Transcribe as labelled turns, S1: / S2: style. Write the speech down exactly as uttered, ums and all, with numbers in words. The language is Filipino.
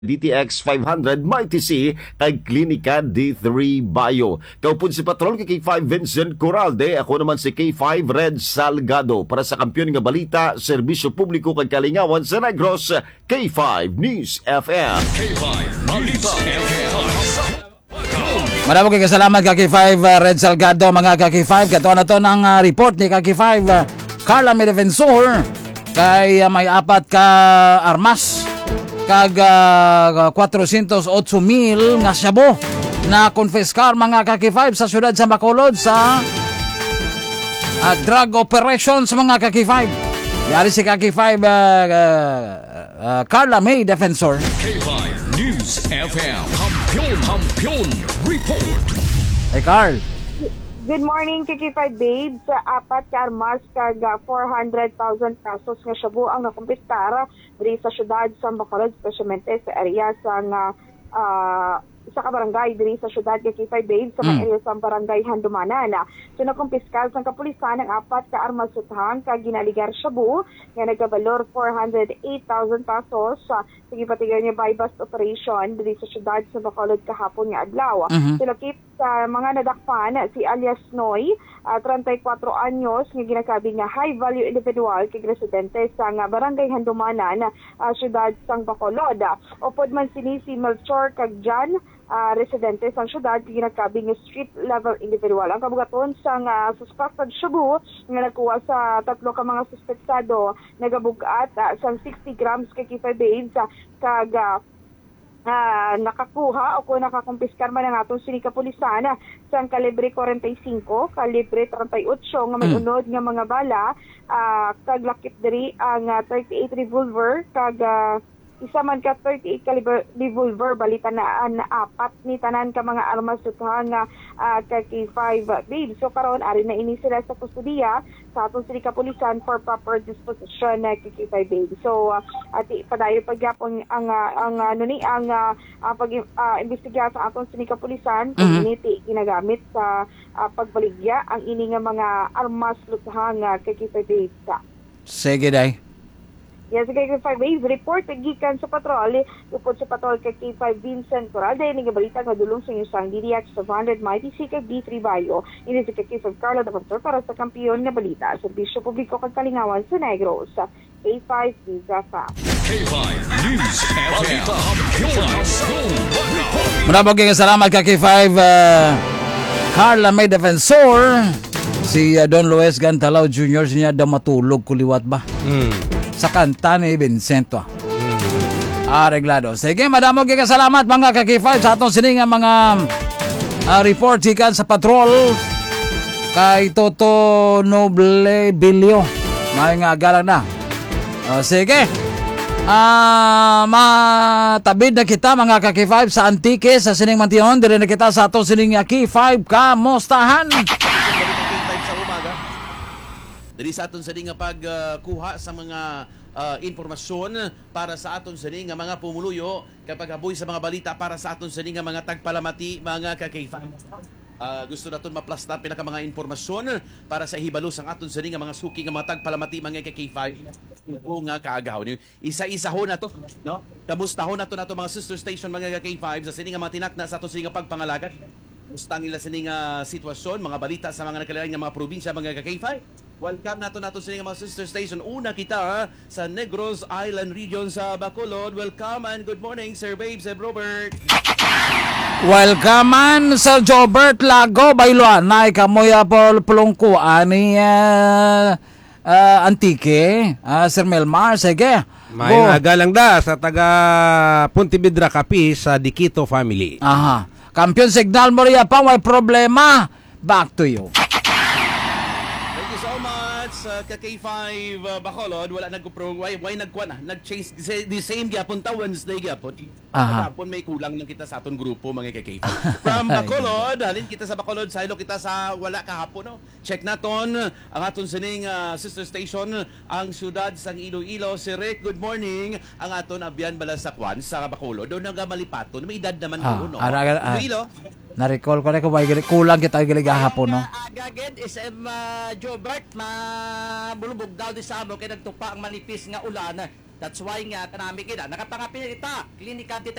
S1: D T X five hundred Mighty C kay Klinika D three Bio. Kaupon si Patrol kay K five Vincent Coralde, ako naman si K five Red Salgado. Para sa kampiyon nga balita, serbisyo publiko kay Kalingawan sa Negros, K five News F M.
S2: K five Balita F M.
S3: Maraming kayo salamat K five uh, Red Salgado, mga K five. Kato na to ng uh, report ni K five uh, Carla May Defensor kay uh, may apat ka armas kag uh, kwatro-siyento otso mil nga shabu na confiscar mga K five sa syudad sa Bacolod sa uh, drug operations mga K five. Yari si K five uh, uh, uh, Carla May Defensor.
S2: K five News F M. Kampiyon, kampiyon, report.
S3: Hey Carl.
S4: Good morning, K five babes. Sa apat ka armas kag four hundred thousand pesos nga shabu ang nakumpiskara diri sa syudad sa Bacolod, especialmente sa area sa nga uh, sa kabarangay diri sa syudad K five babes sa mm. area sa barangay Handumanan. So nakumpiskal sa kapulisan ang apat ka armas sutang kag ginaligar shabu nga nagkabalor four hundred eight thousand pesos sa uh, gipatigan niya by bust operation diri sa syudad sa Bacolod kahapon nga adlaw. Mm-hmm. Silakip sa mga nadakpan si alias Noy, uh, thirty-four anyos nga ginakabi nga high value individual kay residente sa nga barangay Handumanan, uh, syudad sang Bacolod. Upod man sini si Melchor kag Jan, uh, residente sang syudad kay ginakabi nga street level individual. Ang kabugaton sang uh, suspected shabu nga nakuha sa tatlo ka mga suspektado nagabugat uh, sang sixty grams kay five babes uh, kag uh, Uh, nakakuha o kung nakakumpiskar man ang atong sini kapulisan uh, sa kalibre forty-five, kalibre thirty-eight nga may unod nga mga bala, uh, kag lakip diri ang uh, thirty-eight revolver kag uh, isa man ka thirty-eight caliber revolver balita na na apat ni tanan ka mga armas sutang nga uh, kay K five babes. So karon ari na ini sila sa kustudiya sa atong sini kapulisan for proper disposition na uh, kay K five babes. So uh, ati padayon pagyapon ang uh, ang ano ni ang uh, uh, pag uh, imbestiga sa atong sini kapulisan mm-hmm. community ginagamit sa uh, pagbaligya ang ini nga mga armas sutang nga uh, kay K five babes.
S3: Sige day.
S4: Yes, kay K five babes, report gikan sa patrol, upod sa patrol kay K five Vincent Coralde, nagabalita nga dulong sa inyong D D X five hundred Mighty C kag D three Bio. Ini si K five Carla Defensor para sa kampiyon nga balita. Serbisyo publiko kag Kalingawan sa Negros. K five News F M.
S2: K five News F M.
S3: Maraming kayo salamat kay K five uh, Carla May Defensor. Si uh, Don Luis Gantalaw Junior niya daw matulog kuliwat ba? Mm. Sa kanta ni Vincento. Mm-hmm. Areglado. Sige, madamo kay kasalamat mga K five sa atong sining mga uh, report ikan sa patrol kay Toto Noble Bilio. May nga galang na. Uh, sige. Ah, uh, matabid na kita mga K five sa Antique sa sining Mantion. Dire na kita sa atong sining K five kamustahan.
S5: Diri sa aton sa nga pagkuha uh, sa mga uh, informasyon para sa aton sa nga mga pumuluyo kapag haboy sa mga balita para sa aton sa nga mga tagpalamati mga ka-K five. Uh, gusto naton maplastar pinaka mga informasyon para sa hibalos ang aton sa nga mga suki nga mga tagpalamati mga ka-K five. O nga kaagaw ni isa-isa ho na to, no? Kamusta ho na to nato mga sister station mga ka-K five sa sini nga mga tinakna sa aton sa nga pagpangalagat. Musta nila sa nga sitwasyon, mga balita sa mga nakalain nga mga probinsya mga ka-K five. Welcome nato nato sa mga sister station. Una kita ha, sa Negros Island region sa Bacolod. Welcome and good morning Sir Babes and Robert.
S3: Welcome man Sir Jobert Lago Bailuan. Nay kamoy apol pulungko ani uh, uh, Antique. Uh, Sir Melmar sige.
S6: May galang da sa taga Pontevedra Capi sa Dikito family.
S3: Aha. Kampiyon signal mo riya pa may problema. Back to you.
S5: Sa K five uh, Bacolod wala nagkuprong why why nagkuan na nag-change the same gyapon ta Wednesday gyapon. Hapon may kulang lang kita sa aton grupo mga K five. From Bacolod halin kita sa Bacolod sa ilo kita sa wala kahapon no. Check naton ang aton sining uh, sister station ang syudad sang Iloilo. Si Rick, good morning. Ang aton abyan bala sa kwan sa Bacolod do nga malipaton may edad naman ko no. Iloilo.
S3: Na-recall ko na kung may kulang kita gilig hapon no.
S7: Agagad is um, uh, Jobert ma bulubog daw di sa amo kay nagtupa ang manipis nga ulan. That's why nga kanami kita nakapangapi kita klinika